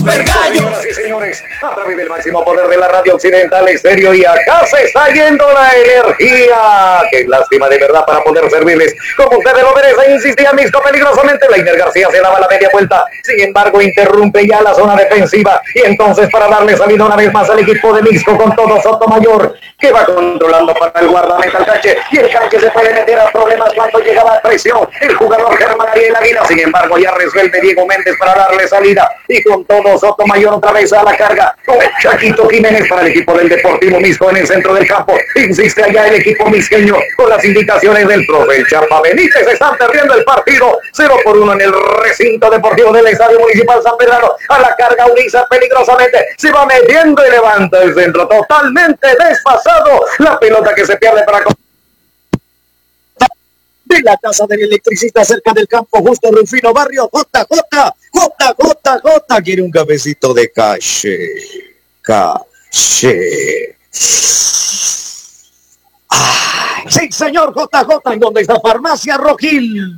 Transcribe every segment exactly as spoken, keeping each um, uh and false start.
Super Gallo. Señoras y señores, a través del máximo poder de la radio occidental estéreo, y acá se está yendo la energía. Qué lástima de verdad para poder servirles como ustedes lo merecen. Insistía Mixco peligrosamente. Leiner García se daba la media vuelta. Sin embargo, interrumpe ya la zona defensiva. Y entonces, para darle salida una vez más al equipo de Mixco con todo Sotomayor, que va controlando para el guardameta al Cache. Y el Cache se puede meter a problemas cuando llega la presión. El jugador Germán Ariel Águila. Sin embargo, ya resuelve Diego Méndez para darle salida. Y con todo Sotomayor otra vez a la carga. Con el Chaquito Jiménez para el equipo del Deportivo Mixco en el centro del campo. Insiste allá el equipo misqueño con las indicaciones del profe el Chapa Benítez. Están perdiendo el partido cero por uno en el recinto deportivo del Estadio Municipal San Pedrano. A la carga Uriza peligrosamente. Se va metiendo y levanta el centro. Totalmente desfasado. La pelota que se pierde para... de la casa del electricista cerca del campo Justo Rufino Barrio. J, J, J, J, J. Quiere un cafecito de caché. Caché. Ay, sí, señor J J. ¿En dónde está Farmacia Rojil?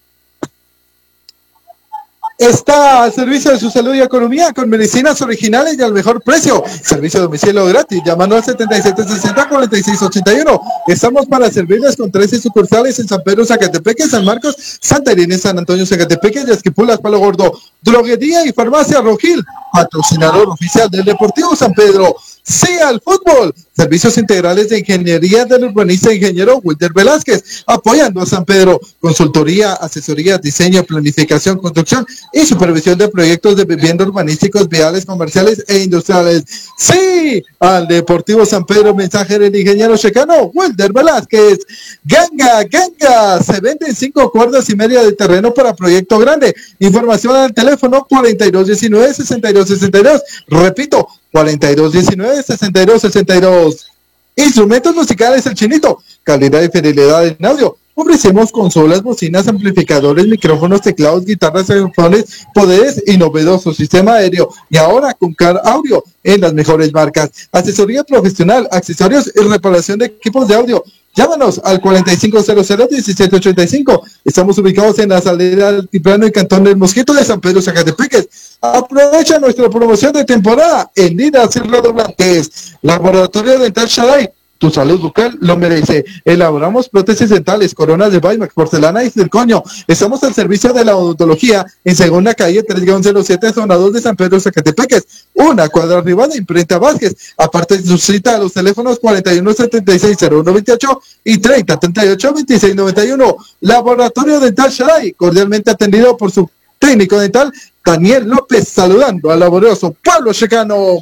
Está al servicio de su salud y economía con medicinas originales y al mejor precio. Servicio de domicilio gratis. Llamando al setenta y siete sesenta, cuarenta y seis ochenta y uno. Estamos para servirles con trece sucursales en San Pedro, Zacatepeque, San Marcos, Santa Irene, San Antonio, Zacatepeque, Esquipulas, Palo Gordo, Droguería y Farmacia Rojil. Patrocinador oficial del Deportivo San Pedro. Sí al fútbol. Servicios integrales de ingeniería del urbanista ingeniero Wilder Velázquez, apoyando a San Pedro. Consultoría, asesoría, diseño, planificación, construcción y supervisión de proyectos de vivienda urbanísticos, viales, comerciales e industriales. Sí al Deportivo San Pedro. Mensaje del ingeniero checano Wilder Velázquez. Ganga, Ganga. Se venden cinco cuerdas y media de terreno para proyecto grande. Información al teléfono cuarenta y dos diecinueve, sesenta y dos sesenta y dos. Repito, cuarenta y dos diecinueve, sesenta y dos sesenta y dos. Instrumentos musicales El Chinito. Calidad y fidelidad en audio. Ofrecemos consolas, bocinas, amplificadores, micrófonos, teclados, guitarras, saxofones, poderes y novedoso sistema aéreo. Y ahora con Car Audio en las mejores marcas. Asesoría profesional, accesorios y reparación de equipos de audio. Llámanos al cuarenta y cinco cero cero, diecisiete ochenta y cinco. Estamos ubicados en la salida Altiplano y Cantón del Mosquito de San Pedro, Zacatepeque. Aprovecha nuestra promoción de temporada en Linas y Redoblantes. Laboratorio Dental Shaddai. Tu salud bucal lo merece. Elaboramos prótesis dentales, coronas de Bimax, porcelana y circonio. Estamos al servicio de la odontología en Segunda Calle tres guión cero siete, zona dos de San Pedro, Zacatepeque. Una cuadra arriba de Imprenta Vázquez. Aparte de su cita a los teléfonos cuarenta y uno setenta y seis cero uno veintiocho y treinta treinta y ocho veintiséis noventa y uno. Laboratorio Dental Shaddai, cordialmente atendido por su técnico dental Daniel López, saludando al laborioso Pablo Checano.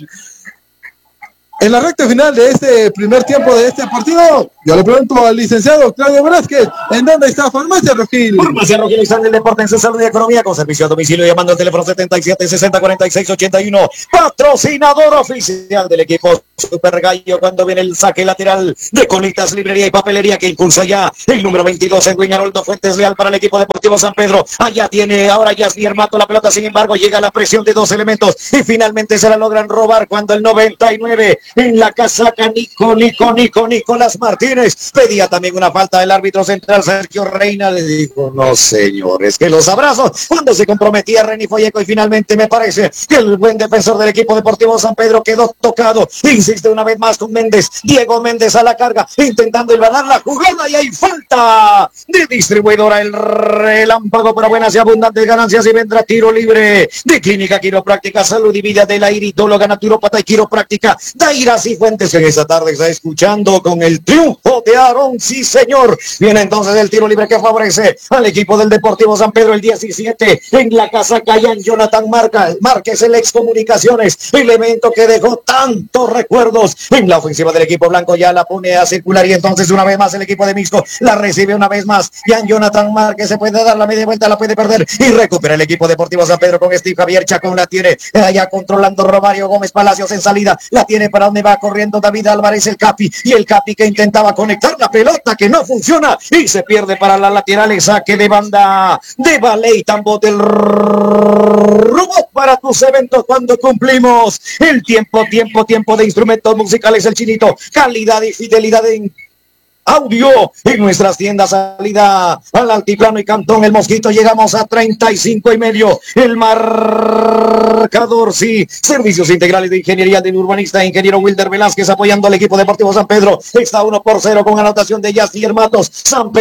En la recta final de este primer tiempo de este partido, yo le pregunto al licenciado Claudio Velázquez, ¿en dónde está Farmacia Rojil? Farmacia Rojil está en el deporte, en su salud y economía, con servicio a domicilio, llamando al teléfono setenta y siete sesenta, cuarenta y seis ochenta y uno. Patrocinador oficial del equipo Super Gallo cuando viene el saque lateral de Colitas, Librería y Papelería, que impulsa ya el número veintidós en Guiñaroldo Fuentes Leal para el equipo Deportivo San Pedro. Allá tiene ahora Yasnier Mato la pelota, sin embargo llega la presión de dos elementos y finalmente se la logran robar cuando el noventa y nueve en la casaca Nico, Nico, Nico, Nicolás Martínez pedía también una falta del árbitro central Sergio Reina. Le dijo, no señores, que los abrazos cuando se comprometía Reni Folleco, y finalmente me parece que el buen defensor del equipo Deportivo San Pedro quedó tocado. Insiste una vez más con Méndez, Diego Méndez a la carga, intentando hilvanar la jugada, y hay falta de Distribuidora El Relámpago para buenas y abundantes ganancias, y vendrá tiro libre de Clínica Quiropráctica Salud y Vida de la iritóloga, naturópata y quiropráctica Daira Cifuentes, que en esta tarde está escuchando con el triunfo de Aarón. Sí señor, viene entonces el tiro libre que favorece al equipo del Deportivo San Pedro. El diecisiete en la casa Cayán Jonathan Marca, Márquez, el Excomunicaciones, elemento que dejó tantos recuerdos en la ofensiva del equipo blanco, ya la pone a circular, y entonces una vez más el equipo de Mixco la recibe una vez más. Jan Jonathan Márquez se puede dar la media vuelta, la puede perder y recupera el equipo Deportivo San Pedro con Steve Javier Chacón. La tiene allá controlando Romario Gómez Palacios en salida, la tiene para donde va corriendo David Álvarez, el Capi, y el Capi que intentaba conectar la pelota que no funciona y se pierde para la lateral. El saque de banda de Baley Tambot, el robot para tus eventos cuando cumplimos el tiempo, tiempo, tiempo de instrumentos musicales El Chinito, calidad y fidelidad en audio en nuestras tiendas. Salida al Altiplano y Cantón El Mosquito, llegamos a treinta y cinco y medio. El marcador marcador, sí. Servicios integrales de ingeniería del urbanista, ingeniero Wilder Velázquez apoyando al equipo deportivo San Pedro. Está uno por cero con anotación de Yacier Matos. San Pedro